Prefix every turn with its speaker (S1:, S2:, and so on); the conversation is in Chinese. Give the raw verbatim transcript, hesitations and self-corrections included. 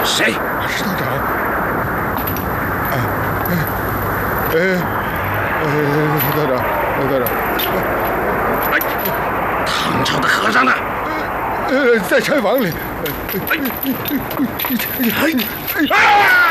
S1: 谁？
S2: 石道长。哎哎哎，石道长，石道长。
S1: 哎，唐朝的和尚呢？
S2: 呃，在柴房里。
S1: 哎！